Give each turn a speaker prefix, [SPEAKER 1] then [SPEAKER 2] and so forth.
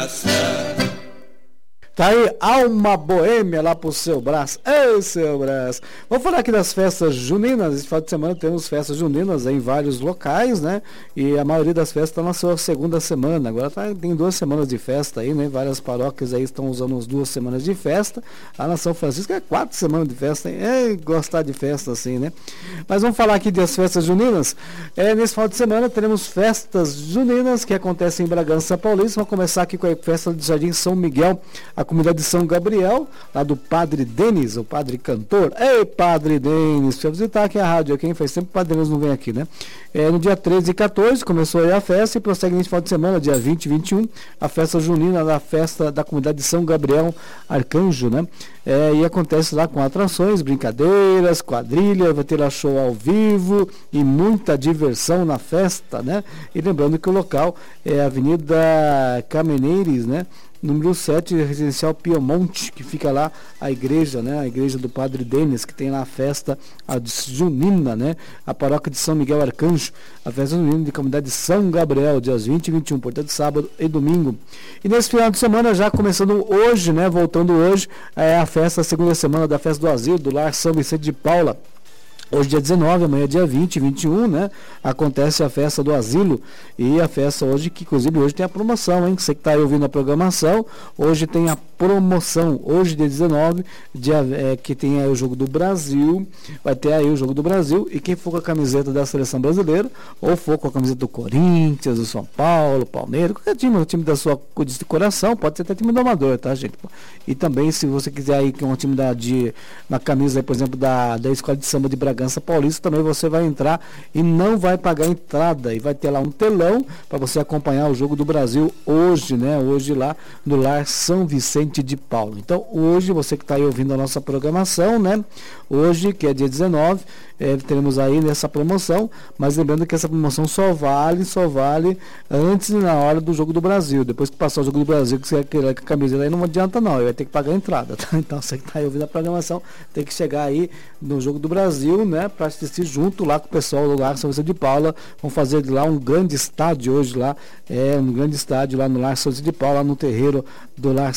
[SPEAKER 1] coração.
[SPEAKER 2] Tá aí, Alma Boêmia lá pro Seu Brás. Ei, Seu Brás. Vamos falar aqui das festas juninas. Esse final de semana temos festas juninas em vários locais, né? E a maioria das festas está na sua segunda semana. Agora tem 2 semanas de festa aí, né? Várias paróquias aí estão usando as 2 semanas de festa. A Nação Francisco é 4 semanas de festa, hein? É gostar de festa assim, né? Mas vamos falar aqui das festas juninas. Nesse final de semana teremos festas juninas que acontecem em Bragança Paulista. Vamos começar aqui com a festa do Jardim São Miguel, a comunidade de São Gabriel, lá do Padre Denis, o padre cantor. Ei, Padre Denis, deixa eu visitar aqui a rádio, quem faz tempo o Padre Denis não vem aqui, né? No dia 13 e 14 começou aí a festa e prossegue nesse final de semana, dia 20 e 21, a festa junina da festa da comunidade de São Gabriel Arcanjo, né? E acontece lá com atrações, brincadeiras, quadrilha, vai ter lá show ao vivo e muita diversão na festa, né? E lembrando que o local é a Avenida Cameneiros, né? Número 7, Residencial Piemonte, que fica lá a igreja, né? A igreja do Padre Denis, que tem lá a festa junina, né? A paróquia de São Miguel Arcanjo, a festa junina de comunidade de São Gabriel, dias 20 e 21, portanto sábado e domingo. E nesse final de semana, já começando hoje, né? Voltando hoje, é a festa, a segunda semana da festa do asilo, do Lar São Vicente de Paula. Hoje dia 19, amanhã dia 20 e 21, né? Acontece a festa do asilo e a festa hoje, que inclusive hoje tem a promoção, hein? Você que está aí ouvindo a programação, hoje tem a promoção, hoje dia 19, que tem aí o Jogo do Brasil, vai ter aí o Jogo do Brasil e quem for com a camiseta da Seleção Brasileira, ou for com a camiseta do Corinthians, do São Paulo, Palmeiras, qualquer time, o time da sua de coração, pode ser até time do amador, tá, gente? E também, se você quiser aí que um time uma camisa aí, por exemplo, da Escola de Samba de Bragança Paulista, também você vai entrar e não vai pagar entrada e vai ter lá um telão para você acompanhar o Jogo do Brasil hoje, né? Hoje lá no Lar São Vicente de Paula. Então, hoje, você que está aí ouvindo a nossa programação, né? Hoje, que é dia 19, teremos aí nessa promoção, mas lembrando que essa promoção só vale antes e na hora do Jogo do Brasil. Depois que passar o Jogo do Brasil, que você quer com a camiseta aí, não adianta não, vai ter que pagar a entrada, tá? Então, você que está aí ouvindo a programação, tem que chegar aí no Jogo do Brasil, né? Para assistir junto lá com o pessoal do Lar São Vicente de Paula. Vamos fazer lá um grande estádio hoje lá, um grande estádio lá no Lar São Vicente de Paula, lá no terreiro do Lar